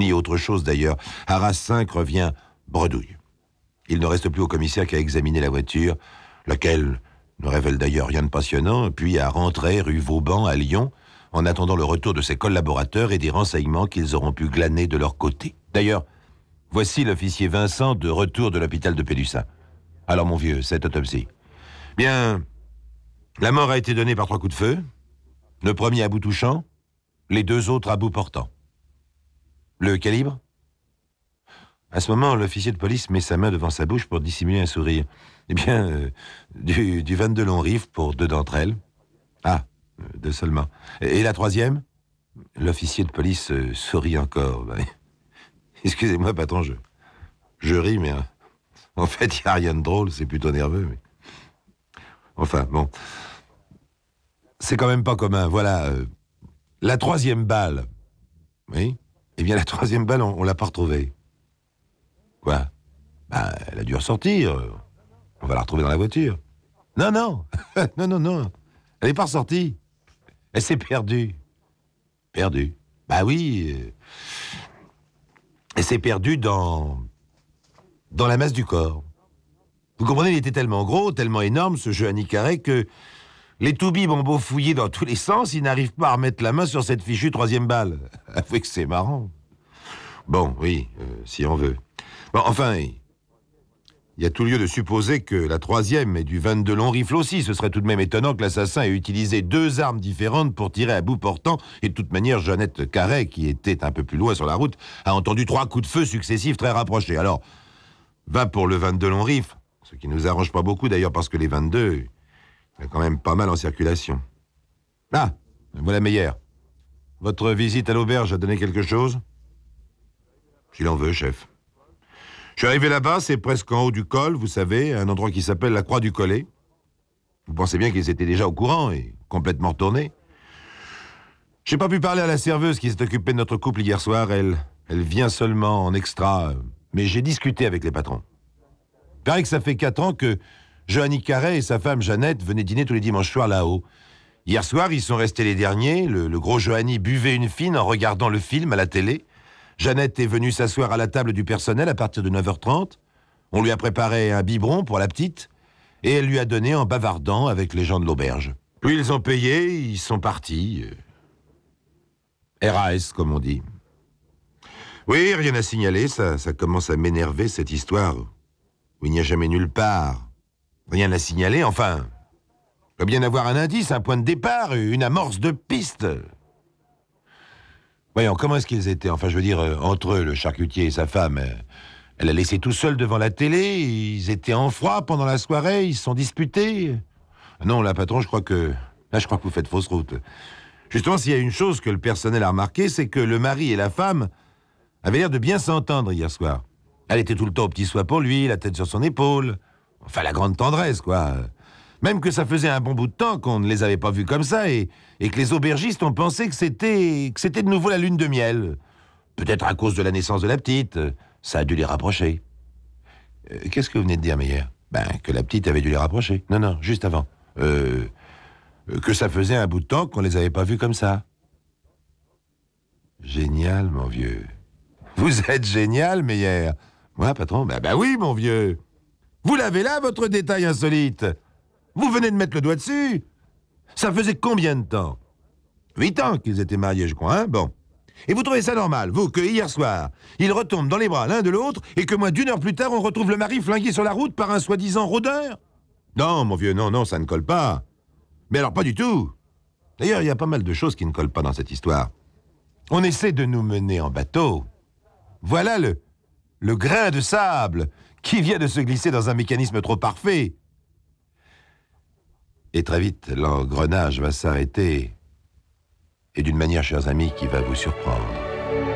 Ni autre chose d'ailleurs. Arras 5 revient bredouille. Il ne reste plus au commissaire qu'à examiner la voiture, laquelle ne révèle d'ailleurs rien de passionnant, puis à rentrer rue Vauban à Lyon, en attendant le retour de ses collaborateurs et des renseignements qu'ils auront pu glaner de leur côté. D'ailleurs, voici l'officier Vincent de retour de l'hôpital de Pélussin. Alors mon vieux, cette autopsie. Bien, la mort a été donnée par 3 coups de feu, le premier à bout touchant, les 2 autres à bout portant. Le calibre ? À ce moment, l'officier de police met sa main devant sa bouche pour dissimuler un sourire. Eh bien, du 22 long rifle pour 2 d'entre elles. Ah, 2 seulement. Et la 3e ? L'officier de police sourit encore. Excusez-moi, patron, je ris, mais en fait, il n'y a rien de drôle, c'est plutôt nerveux. Mais... Enfin, bon. C'est quand même pas commun. Voilà, la 3e balle. Oui ? Eh bien, la 3e balle, on l'a pas retrouvée. Quoi ? Elle a dû ressortir. On va la retrouver dans la voiture. Non. non. Elle n'est pas ressortie. Elle s'est perdue. Perdue ? Oui. Elle s'est perdue dans la masse du corps. Vous comprenez, il était tellement gros, tellement énorme, ce Johanny Carré, que les toubibs ont beau fouiller dans tous les sens, ils n'arrivent pas à remettre la main sur cette fichue 3e balle. Avouez que c'est marrant. Bon, oui, si on veut. Bon, enfin, il y a tout lieu de supposer que la 3e est du 22 long rifle aussi. Ce serait tout de même étonnant que l'assassin ait utilisé 2 armes différentes pour tirer à bout portant. Et de toute manière, Jeannette Carré, qui était un peu plus loin sur la route, a entendu 3 coups de feu successifs très rapprochés. Alors, va pour le 22 long rifle, ce qui ne nous arrange pas beaucoup d'ailleurs parce que les 22, il y a quand même pas mal en circulation. Ah, voilà Meyer. Votre visite à l'auberge a donné quelque chose ? S'il en veut, chef. Je suis arrivé là-bas, c'est presque en haut du col, vous savez, un endroit qui s'appelle la Croix du Collet. Vous pensez bien qu'ils étaient déjà au courant et complètement retournés. J'ai pas pu parler à la serveuse qui s'est occupée de notre couple hier soir. Elle vient seulement en extra, mais j'ai discuté avec les patrons. Il paraît que ça fait 4 ans que Johanny Carré et sa femme Jeannette venaient dîner tous les dimanches soirs là-haut. Hier soir, ils sont restés les derniers. Le gros Johanny buvait une fine en regardant le film à la télé. Jeannette est venue s'asseoir à la table du personnel à partir de 9h30. On lui a préparé un biberon pour la petite et elle lui a donné en bavardant avec les gens de l'auberge. Puis ils ont payé, ils sont partis. RAS, comme on dit. Oui, rien à signaler, ça commence à m'énerver, cette histoire où il n'y a jamais nulle part. Rien à signaler, enfin. Il doit bien avoir un indice, un point de départ, une amorce de piste. Voyons, comment est-ce qu'ils étaient ? Enfin, je veux dire, entre eux, le charcutier et sa femme. Elle a laissé tout seul devant la télé, ils étaient en froid pendant la soirée, ils se sont disputés. Non, là, patron, je crois que vous faites fausse route. Justement, s'il y a une chose que le personnel a remarqué, c'est que le mari et la femme avaient l'air de bien s'entendre hier soir. Elle était tout le temps au petit soin pour lui, la tête sur son épaule. Enfin, la grande tendresse, quoi. Même que ça faisait un bon bout de temps qu'on ne les avait pas vus comme ça et que les aubergistes ont pensé que c'était de nouveau la lune de miel. Peut-être à cause de la naissance de la petite. Ça a dû les rapprocher. Qu'est-ce que vous venez de dire, Meyer ? Que la petite avait dû les rapprocher. Non, juste avant. Que ça faisait un bout de temps qu'on les avait pas vus comme ça. Génial, mon vieux. Vous êtes génial, Meyer. Moi, patron, oui, mon vieux. Vous l'avez là, votre détail insolite. Vous venez de mettre le doigt dessus. Ça faisait combien de temps ? 8 ans qu'ils étaient mariés, je crois, hein ? Bon. Et vous trouvez ça normal, vous, que hier soir, ils retombent dans les bras l'un de l'autre et que moins d'1 heure plus tard, on retrouve le mari flingué sur la route par un soi-disant rôdeur ? Non, mon vieux, non, ça ne colle pas. Mais alors, pas du tout. D'ailleurs, il y a pas mal de choses qui ne collent pas dans cette histoire. On essaie de nous mener en bateau. Voilà le grain de sable qui vient de se glisser dans un mécanisme trop parfait. Et très vite, l'engrenage va s'arrêter. Et d'une manière, chers amis, qui va vous surprendre.